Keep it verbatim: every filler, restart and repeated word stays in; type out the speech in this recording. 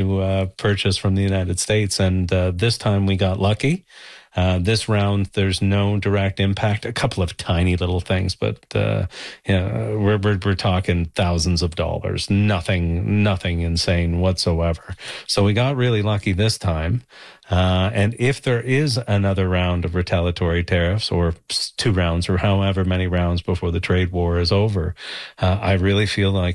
uh, purchase from the United States. And uh, this time we got lucky. Uh, this round, there's no direct impact. A couple of tiny little things, but uh, you know, we're, we're we're talking thousands of dollars. Nothing, nothing insane whatsoever. So we got really lucky this time. Uh, and if there is another round of retaliatory tariffs, or two rounds, or however many rounds before the trade war is over, uh, I really feel like